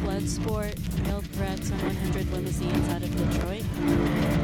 Bloodsport, Real Threats on 100 Limousines out of Detroit.